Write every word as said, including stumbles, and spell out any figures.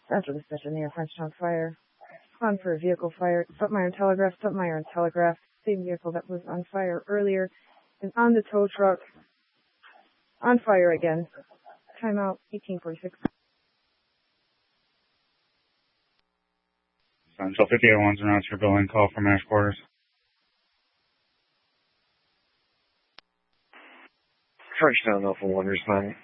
After the station near Frenchtown fire. On for a vehicle fire. Putmeyer and Telegraph, Putmeyer and Telegraph. Same vehicle that was on fire earlier. And on the tow truck. On fire again. Timeout eighteen forty-six. Central fifty-eight one's around to your building. Call from Ash Quarters. Frenchtown Alpha one responding.